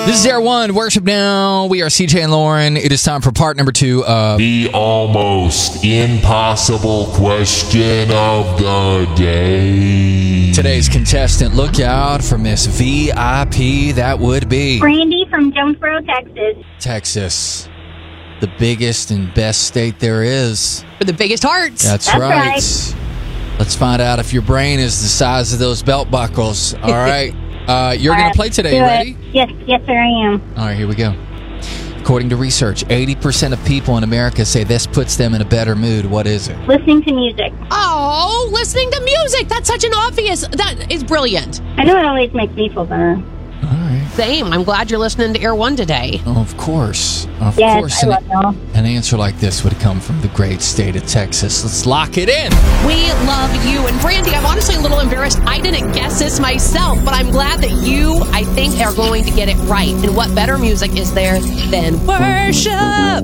This is Air One, Worship Now. We are CJ and Lauren. It is time for part number 2 of the almost impossible question of the day. Today's contestant. Look out for Miss VIP. That would be Brandy from Jonesboro, Texas. Texas. The biggest and best state there is. For the biggest hearts. That's right. Let's find out if your brain is the size of those belt buckles. All right. You're going to play today. You ready? Yes, sir, I am. All right, here we go. According to research, 80% of people in America say this puts them in a better mood. What is it? Listening to music. Oh, listening to music. That's such an obvious. That is brilliant. I know it always makes me feel better. All right. Same. I'm glad you're listening to Air One today. Oh, of course. Of Yes, course. I love y'all. An answer like this would come from the great state of Texas. Let's lock it in. We love you. And Brandy, I'm honestly a little embarrassed. I didn't guess this myself, but I'm glad that you, I think, are going to get it right. And what better music is there than worship?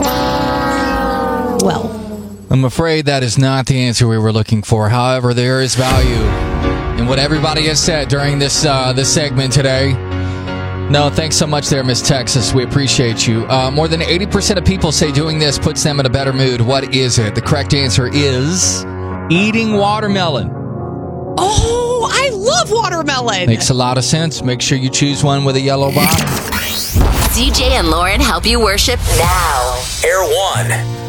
Well, I'm afraid that is not the answer we were looking for. However, there is value in what everybody has said during this segment today. No, thanks so much there, Miss Texas. We appreciate you. More than 80% of people say doing this puts them in a better mood. What is it? The correct answer is eating watermelon. oh, I love watermelon. Makes a lot of sense. Make sure you choose one with a yellow bottom. CJ and Lauren help you worship now. Air One.